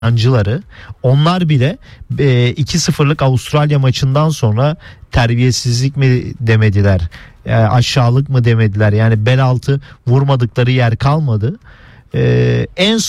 yancıları, onlar bile 2-0'lık Avustralya maçından sonra terbiyesizlik mi demediler, aşağılık mı demediler, yani bel altı vurmadıkları yer kalmadı. En